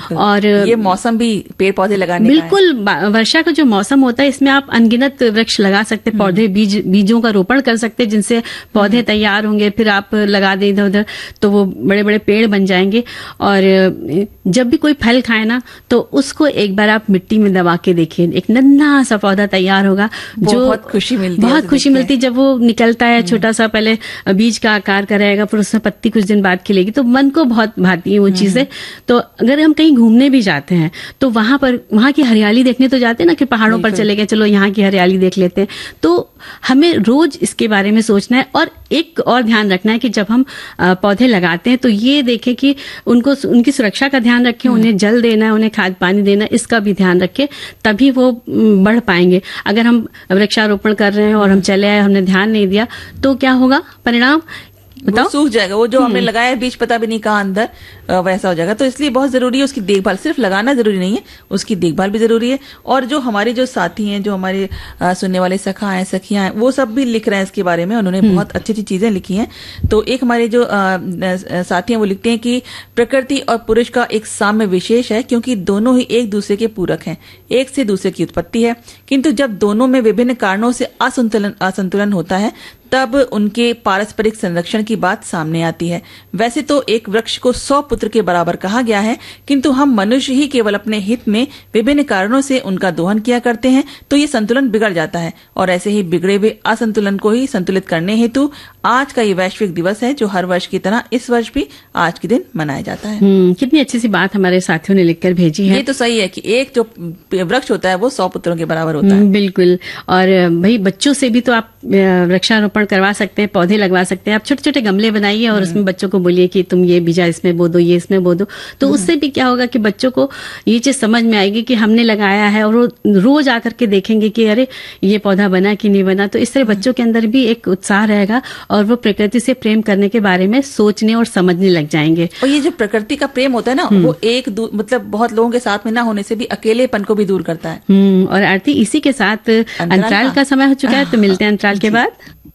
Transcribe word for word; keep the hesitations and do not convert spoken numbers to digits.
और ये मौसम भी पेड़ पौधे लगाने बिल्कुल वर्षा का जो मौसम होता है इसमें आप अनगिनत वृक्ष लगा सकते हैं, पौधे बीज बीजों का रोपण कर सकते हैं जिनसे पौधे तैयार होंगे, फिर आप लगा दें इधर उधर तो वो बड़े बड़े पेड़ बन जाएंगे। और जब भी कोई फल खाए ना तो उसको एक बार आप मिट्टी में दबा के देखिए, एक नन्हा सा पौधा तैयार होगा, जो बहुत खुशी मिलती बहुत खुशी मिलती है जब वो निकलता है, छोटा सा पहले बीज का आकार का रहेगा, फिर उसमें पत्ती कुछ दिन बाद खिलेगी, तो मन को बहुत भाती है वो चीजें। तो अगर हम कहीं घूमने भी जाते हैं तो वहां पर वहां की हरियाली देखने तो जाते हैं ना कि पहाड़ों पर चले गए, चलो यहाँ की हरियाली देख लेते हैं। तो हमें रोज इसके बारे में सोचना है। और एक और ध्यान रखना है कि जब हम पौधे लगाते हैं तो ये देखें कि उनको उनकी सुरक्षा का ध्यान रखें, उन्हें जल देना है, उन्हें खाद पानी देना, इसका भी ध्यान रखें, तभी वो बढ़ पाएंगे। अगर हम वृक्षारोपण कर रहे हैं और हम चले आए, हमने ध्यान नहीं दिया, तो क्या होगा परिणाम बताओ? सूख जाएगा वो जो हमने लगाया बीज, पता भी नहीं कहाँ अंदर वैसा हो जाएगा। तो इसलिए बहुत जरूरी है उसकी देखभाल, सिर्फ लगाना जरूरी नहीं है, उसकी देखभाल भी जरूरी है। और जो हमारे जो साथी हैं, जो हमारे आ, सुनने वाले सखा हैं, सखियां हैं, वो सब भी लिख रहे हैं इसके बारे में, उन्होंने बहुत अच्छी अच्छी चीजें लिखी हैं। तो एक हमारे जो आ, साथी हैं वो लिखते हैं कि प्रकृति और पुरुष का एक साम्य विशेष है, क्योंकि दोनों ही एक दूसरे के पूरक हैं, एक से दूसरे की उत्पत्ति है, किंतु जब दोनों में विभिन्न कारणों से असंतुलन असंतुलन होता है तब उनके पारस्परिक संरक्षण की बात सामने आती है। वैसे तो एक वृक्ष को सौ पुत्र के बराबर कहा गया है, किंतु हम मनुष्य ही केवल अपने हित में विभिन्न कारणों से उनका दोहन किया करते हैं, तो ये संतुलन बिगड़ जाता है। और ऐसे ही बिगड़े हुए असंतुलन को ही संतुलित करने हेतु आज का ये वैश्विक दिवस है, जो हर वर्ष की तरह इस वर्ष भी आज के दिन मनाया जाता है। कितनी अच्छी सी बात हमारे साथियों ने लिखकर भेजी है। ये तो सही है कि एक जो वृक्ष होता है वो सौ पुत्रों के बराबर होता है। बिल्कुल। और भाई बच्चों से भी तो आप वृक्षारोपण करवा सकते हैं, पौधे लगवा सकते हैं। आप छोटे छोटे गमले बनाइए और उसमें बच्चों को बोलिए कि तुम ये बीजा इसमें बो दो, ये इसमें बो दो। तो उससे भी क्या होगा कि बच्चों को ये चीज समझ में आएगी कि हमने लगाया है, और वो रोज आकर के देखेंगे कि अरे ये पौधा बना कि नहीं बना। तो इस तरह बच्चों के अंदर भी एक उत्साह रहेगा और वो प्रकृति से प्रेम करने के बारे में सोचने और समझने लग जाएंगे। और ये जो प्रकृति का प्रेम होता है ना, वो एक मतलब बहुत लोगों के साथ में ना होने से भी अकेलेपन को भी दूर करता है। और आरती, इसी के साथ अंतराल का समय हो चुका है, तो मिलते हैं अंतराल के बाद।